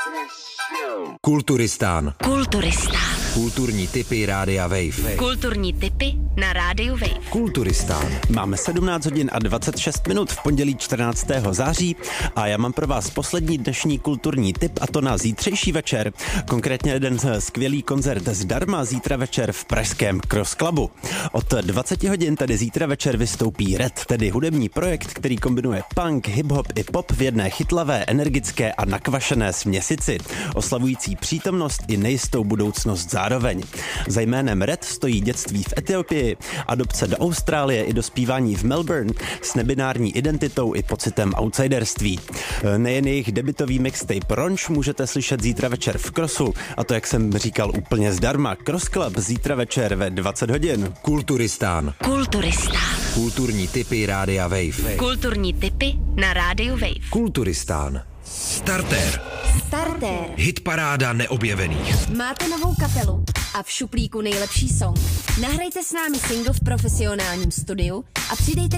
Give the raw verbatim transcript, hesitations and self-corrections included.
Kulturistán. Kulturistán. Kulturní tipy Rádia Wave. Kulturní tipy na Rádiu Wave. Kulturistán. Máme sedmnáct hodin a dvacet šest minut v pondělí čtrnáctého září a já mám pro vás poslední dnešní kulturní tip, a to na zítřejší večer. Konkrétně jeden skvělý koncert zdarma zítra večer v pražském Cross Clubu. Od dvaceti hodin tedy zítra večer vystoupí Red, tedy hudební projekt, který kombinuje punk, hip-hop i pop v jedné chytlavé, energické a nakvašené směsici, oslavující přítomnost i nejistou budoucnost zároveň. Za jménem Red stojí dětství v Etiopii, adopce do Austrálie i dospívání v Melbourne s nebinární identitou i pocitem outsiderství. Nejen jejich debutový mixtape Ronch můžete slyšet zítra večer v Crossu, a to, jak jsem říkal, úplně zdarma. Cross Club zítra večer ve dvacet hodin. Kulturistán. Kulturistán. Kulturní tipy Rádia Wave. Kulturní tipy na Rádiu Wave. Kulturistán. Startér. Startér. Hitparáda neobjevených. Máte novou kapelu a v šuplíku nejlepší song. Nahrajte s námi single v profesionálním studiu a přidejte